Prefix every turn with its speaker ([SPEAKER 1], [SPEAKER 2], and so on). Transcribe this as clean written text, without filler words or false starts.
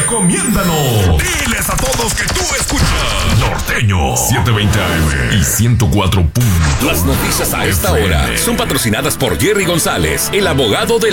[SPEAKER 1] Recomiéndanos. Diles a todos que tú escuchas Norteño 720 AM y 104.
[SPEAKER 2] Las noticias a esta hora son patrocinadas por Jerry González, el abogado de